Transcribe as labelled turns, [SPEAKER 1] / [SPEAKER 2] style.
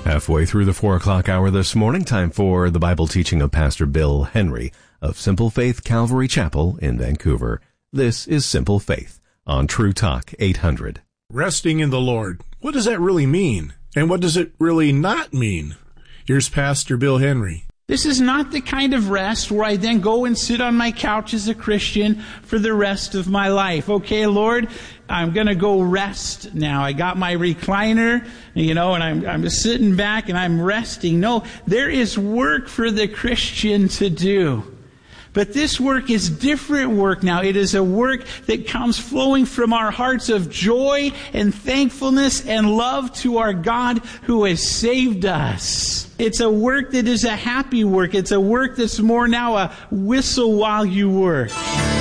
[SPEAKER 1] Halfway through the 4 o'clock hour this morning, time for the Bible teaching of Pastor Bill Henry of Simple Faith Calvary Chapel in Vancouver. This is Simple Faith on True Talk 800.
[SPEAKER 2] Resting in the Lord. What does that really mean? And what does it really not mean? Here's Pastor Bill Henry.
[SPEAKER 3] This is not the kind of rest where I then go and sit on my couch as a Christian for the rest of my life. Okay, Lord, I'm going to go rest now. I got my recliner, and I'm just sitting back and I'm resting. No, there is work for the Christian to do. But this work is different work now. It is a work that comes flowing from our hearts of joy and thankfulness and love to our God who has saved us. It's a work that is a happy work. It's a work that's more now a whistle while you work.